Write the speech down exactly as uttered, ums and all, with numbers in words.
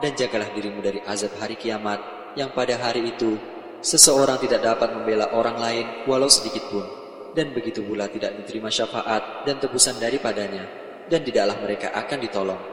dan jagalah dirimu dari azab hari kiamat, yang pada hari itu seseorang tidak dapat membela orang lain walau sedikit pun, dan begitu pula tidak diterima syafaat dan tebusan daripadanya, dan tidaklah mereka akan ditolong.